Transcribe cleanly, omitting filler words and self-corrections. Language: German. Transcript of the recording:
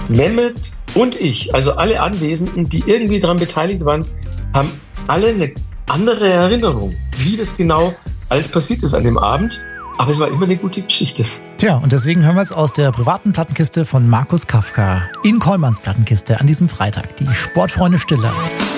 Mehmet und ich, also alle Anwesenden, die irgendwie daran beteiligt waren, haben alle eine andere Erinnerung, wie das genau alles passiert ist an dem Abend. Aber es war immer eine gute Geschichte. Tja, und deswegen hören wir es aus der privaten Plattenkiste von Markus Kafka in Kollmanns Plattenkiste an diesem Freitag. Die Sportfreunde Stille.